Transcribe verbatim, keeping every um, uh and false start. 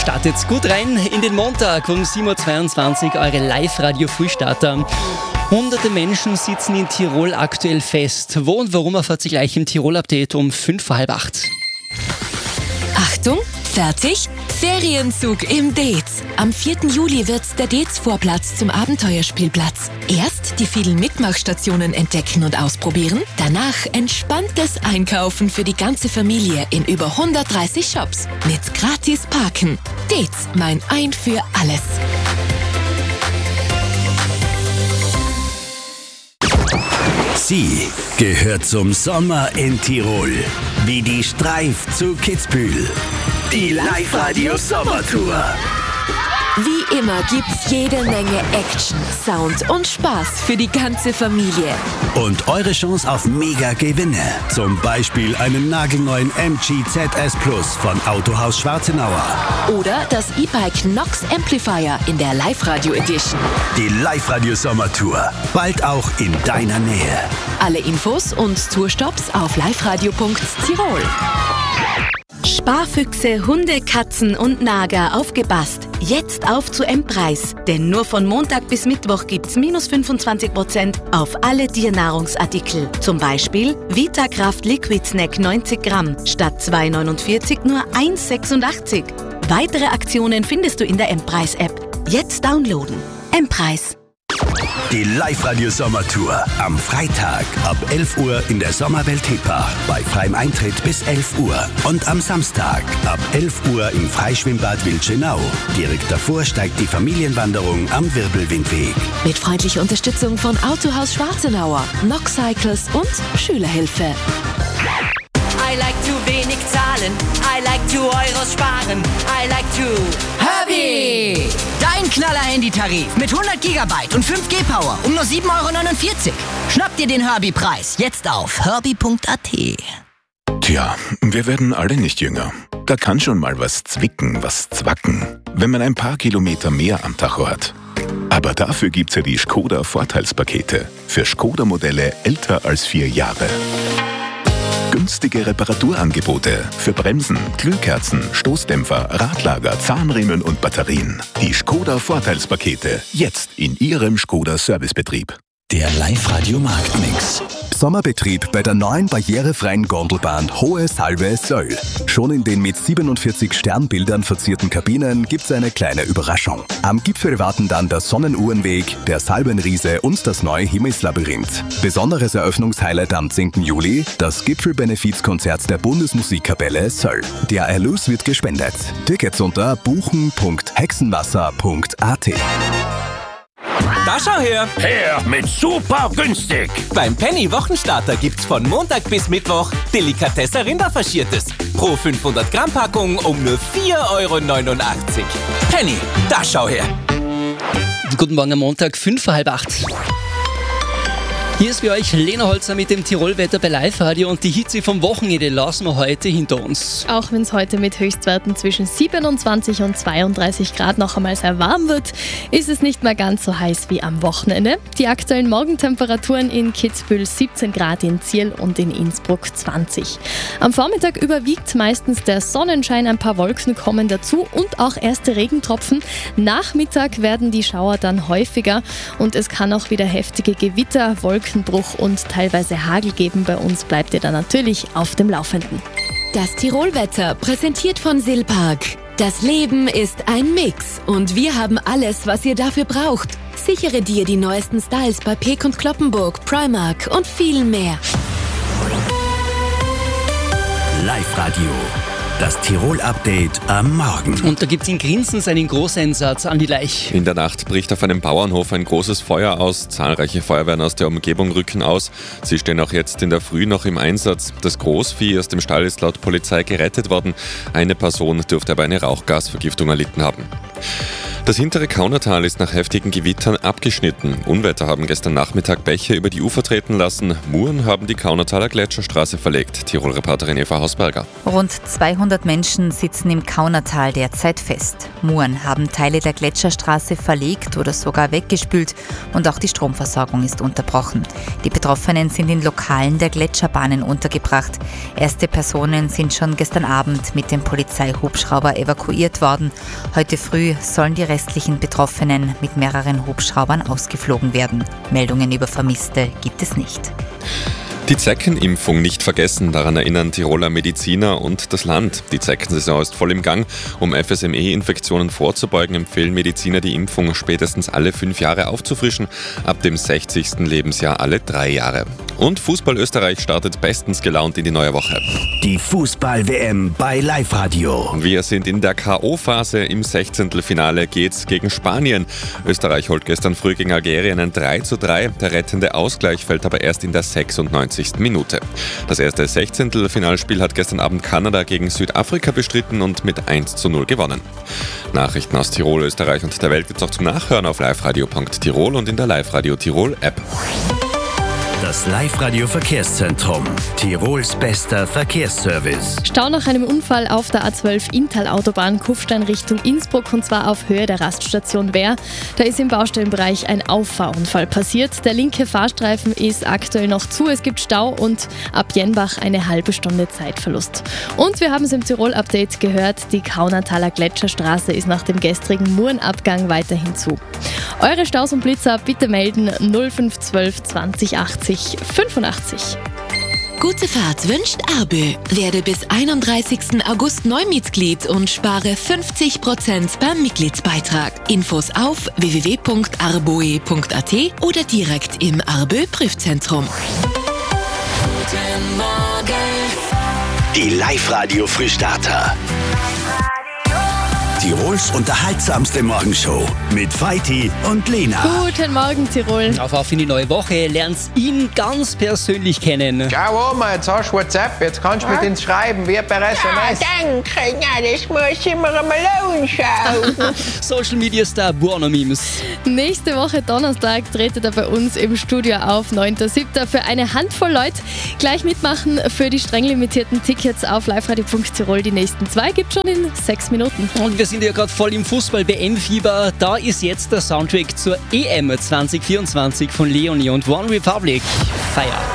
Startet gut rein in den Montag um sieben Uhr zweiundzwanzig, eure Live-Radio-Frühstarter. Hunderte Menschen sitzen in Tirol aktuell fest. Wo und warum erfahrt ihr gleich im Tirol-Update um fünf vor halb acht. Achtung, fertig? Ferienzug im Dez. Am vierten Juli wird der Dez-Vorplatz zum Abenteuerspielplatz. Erst die vielen Mitmachstationen entdecken und ausprobieren, danach entspanntes Einkaufen für die ganze Familie in über hundertdreißig Shops mit gratis Parken. Dez, mein Ein für alles. Sie gehört zum Sommer in Tirol. Wie die Streif zu Kitzbühel. Die Live-Radio-Sommertour. Wie immer gibt's jede Menge Action, Sound und Spaß für die ganze Familie. Und eure Chance auf Mega-Gewinne. Zum Beispiel einen nagelneuen M G Z S Plus von Autohaus Schwarzenauer. Oder das E-Bike Nox Amplifier in der Live-Radio Edition. Die Live-Radio-Sommertour. Bald auch in deiner Nähe. Alle Infos und Tourstops auf liveradio punkt tirol. Sparfüchse, Hunde, Katzen und Nager aufgepasst. Jetzt auf zu M-Preis. Denn nur von Montag bis Mittwoch gibt's minus fünfundzwanzig Prozent auf alle Tiernahrungsartikel. Zum Beispiel Vitakraft Liquid Snack neunzig Gramm statt zwei neunundvierzig nur eins sechsundachtzig. Weitere Aktionen findest du in der M-Preis-App. Jetzt downloaden. M-Preis. Die Live-Radio-Sommertour am Freitag ab elf Uhr in der Sommerwelt Hippa bei freiem Eintritt bis elf Uhr. Und am Samstag ab elf Uhr im Freischwimmbad Wildschönau. Direkt davor steigt die Familienwanderung am Wirbelwindweg. Mit freundlicher Unterstützung von Autohaus Schwarzenauer, Nox Cycles und Schülerhilfe. I like to wenig zahlen, I like to Euros sparen, I like to Herbie! Dein Knaller-Handytarif mit hundert Gigabyte und fünf G Power um nur sieben Euro neunundvierzig. Schnapp dir den Herbie-Preis jetzt auf herbie punkt a t. Tja, wir werden alle nicht jünger. Da kann schon mal was zwicken, was zwacken, wenn man ein paar Kilometer mehr am Tacho hat. Aber dafür gibt's ja die Skoda-Vorteilspakete für Skoda-Modelle älter als vier Jahre. Günstige Reparaturangebote für Bremsen, Glühkerzen, Stoßdämpfer, Radlager, Zahnriemen und Batterien. Die Skoda-Vorteilspakete jetzt in Ihrem Skoda-Servicebetrieb. Der Live-Radio-Marktmix. Sommerbetrieb bei der neuen barrierefreien Gondelbahn Hohe Salve Söll. Schon in den mit siebenundvierzig Sternbildern verzierten Kabinen gibt's eine kleine Überraschung. Am Gipfel warten dann der Sonnenuhrenweg, der Salbenriese und das neue Himmelslabyrinth. Besonderes Eröffnungshighlight am zehnten Juli, das Gipfelbenefizkonzert der Bundesmusikkapelle Söll. Der Erlös wird gespendet. Tickets unter buchen punkt hexenwasser punkt a t. Da schau her! Her mit super günstig! Beim Penny Wochenstarter gibt's von Montag bis Mittwoch Delikatesse Rinderfaschiertes. Pro fünfhundert Gramm Packung um nur vier Euro neunundachtzig. Penny, da schau her! Guten Morgen am Montag, fünf vor halb acht. Hier ist für euch Lena Holzer mit dem Tirolwetter bei Live-Radio und die Hitze vom Wochenende lassen wir heute hinter uns. Auch wenn es heute mit Höchstwerten zwischen siebenundzwanzig und zweiunddreißig Grad noch einmal sehr warm wird, ist es nicht mehr ganz so heiß wie am Wochenende. Die aktuellen Morgentemperaturen in Kitzbühel siebzehn Grad, in Zierl und in Innsbruck zwanzig. Am Vormittag überwiegt meistens der Sonnenschein, ein paar Wolken kommen dazu und auch erste Regentropfen. Nachmittag werden die Schauer dann häufiger und es kann auch wieder heftige Gewitter, Wolken Wolkenbruch und teilweise Hagel geben. Bei uns bleibt ihr dann natürlich auf dem Laufenden. Das Tirolwetter präsentiert von Silpark. Das Leben ist ein Mix und wir haben alles, was ihr dafür braucht. Sichere dir die neuesten Styles bei Peek und Cloppenburg, Primark und viel mehr. Live-Radio. Das Tirol-Update am Morgen. Und da gibt es in Grinsens einen Großeinsatz an die Leich. In der Nacht bricht auf einem Bauernhof ein großes Feuer aus. Zahlreiche Feuerwehren aus der Umgebung rücken aus. Sie stehen auch jetzt in der Früh noch im Einsatz. Das Großvieh aus dem Stall ist laut Polizei gerettet worden. Eine Person dürfte aber eine Rauchgasvergiftung erlitten haben. Das hintere Kaunertal ist nach heftigen Gewittern abgeschnitten. Unwetter haben gestern Nachmittag Bäche über die Ufer treten lassen. Muren haben die Kaunertaler Gletscherstraße verlegt. Tirol-Reporterin Eva Hausberger. Rund zweihundert Menschen sitzen im Kaunertal derzeit fest. Muren haben Teile der Gletscherstraße verlegt oder sogar weggespült und auch die Stromversorgung ist unterbrochen. Die Betroffenen sind in Lokalen der Gletscherbahnen untergebracht. Erste Personen sind schon gestern Abend mit dem Polizeihubschrauber evakuiert worden. Heute früh sollen die restlichen Betroffenen mit mehreren Hubschraubern ausgeflogen werden. Meldungen über Vermisste gibt es nicht. Die Zeckenimpfung nicht vergessen, daran erinnern Tiroler Mediziner und das Land. Die Zeckensaison ist voll im Gang. Um F S M E-Infektionen vorzubeugen, empfehlen Mediziner, die Impfung spätestens alle fünf Jahre aufzufrischen, ab dem sechzigsten Lebensjahr alle drei Jahre. Und Fußball Österreich startet bestens gelaunt in die neue Woche. Die Fußball-W M bei Live Radio. Wir sind in der K O-Phase. Im Sechzehntelfinale geht's gegen Spanien. Österreich holt gestern früh gegen Algerien ein drei zu drei. Der rettende Ausgleich fällt aber erst in der sechsundneunzigsten Minute. Das erste Sechzehntelfinalspiel hat gestern Abend Kanada gegen Südafrika bestritten und mit eins zu null gewonnen. Nachrichten aus Tirol, Österreich und der Welt gibt's auch zum Nachhören auf liveradio punkt tirol und in der Live-Radio Tirol App. Das Live-Radio-Verkehrszentrum. Tirols bester Verkehrsservice. Stau nach einem Unfall auf der A zwölf Inntal-Autobahn Kufstein Richtung Innsbruck und zwar auf Höhe der Raststation Wehr. Da ist im Baustellenbereich ein Auffahrunfall passiert. Der linke Fahrstreifen ist aktuell noch zu. Es gibt Stau und ab Jenbach eine halbe Stunde Zeitverlust. Und wir haben es im Tirol-Update gehört, die Kaunertaler Gletscherstraße ist nach dem gestrigen Murenabgang weiterhin zu. Eure Staus und Blitzer bitte melden null fünf zwölf zwanzig achtzig fünfundachtzig. Gute Fahrt wünscht Arbö. Werde bis einunddreißigsten August Neumitglied und spare fünfzig Prozent beim Mitgliedsbeitrag. Infos auf w w w punkt arboe punkt a t oder direkt im Arbö Prüfzentrum. Guten Morgen. Die Live-Radio Frühstarter. Tirols unterhaltsamste Morgenshow mit Veit und Lena. Guten Morgen, Tirol. Auf, auf in die neue Woche. Lernst ihn ganz persönlich kennen. Schau Oma, jetzt hast du WhatsApp, jetzt kannst du mit uns schreiben, wie per S M S. Ja, danke, ja, das muss ich mir einmal anschauen. Social Media Star Buono Memes. Nächste Woche Donnerstag tretet er bei uns im Studio auf, neunter siebter für eine Handvoll Leute. Gleich mitmachen für die streng limitierten Tickets auf liveradio punkt tirol. Die nächsten zwei gibt schon in sechs Minuten. Und wir sind ja gerade voll im Fußball-W M-Fieber. Da ist jetzt der Soundtrack zur E M zwanzig vierundzwanzig von Leonie und One Republic. Feier.